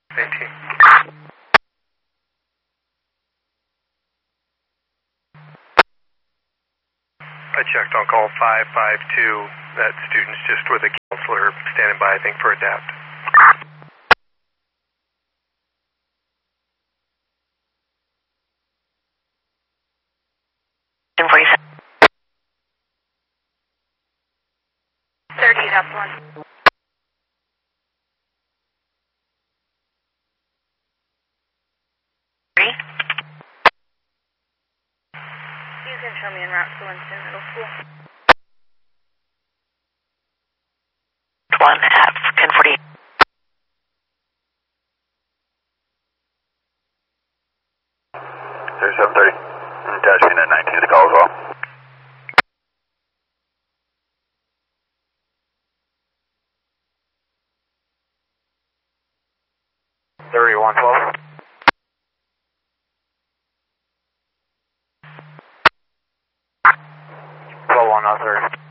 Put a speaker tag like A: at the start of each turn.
A: 18. I checked on call 552. That student's just with a counselor standing by, I think, for adapt.
B: Embrace.
C: 30 up 1. You can show me en route to Winston Middle School.
B: 1 at 1040.
D: There's 730. Attaching at 19 to the call as well. $3112. 12-1 030.